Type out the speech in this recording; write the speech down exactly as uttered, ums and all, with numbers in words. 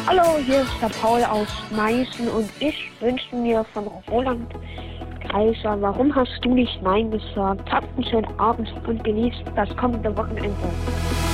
Hallo, hier ist der Paul aus Meißen und ich wünsche mir von Roland Kaiser, warum hast du nicht Nein gesagt? Habt einen schönen Abend und genießt das kommende Wochenende.